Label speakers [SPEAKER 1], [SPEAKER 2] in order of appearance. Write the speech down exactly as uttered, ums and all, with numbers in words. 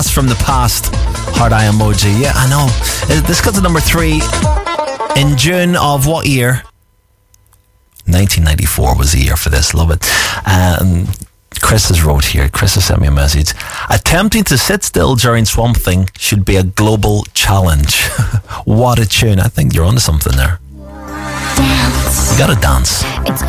[SPEAKER 1] From the past, heart eye emoji. Yeah, I know. This got to number three in June of what year? nineteen ninety-four was the year for this. Love it. Um, Chris has wrote here. Chris has sent me a message. Attempting to sit still during Swamp Thing should be a global challenge. What a tune. I think you're onto something there.
[SPEAKER 2] Dance.
[SPEAKER 1] You gotta dance.
[SPEAKER 2] It's